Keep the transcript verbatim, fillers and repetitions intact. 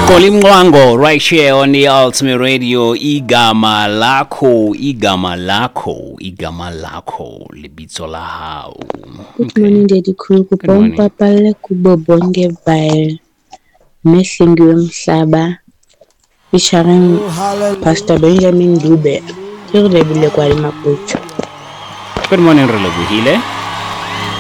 Kolimwango right here on the Ultimate Radio. Igama lakho, igama lakho, igama lakho, libitso la hao. Good morning, Daddy Cool. Kupong papale kubo bonge by Meslingu Mhlaba featuring Pastor Benjamin Dube. Good morning, Relebogile.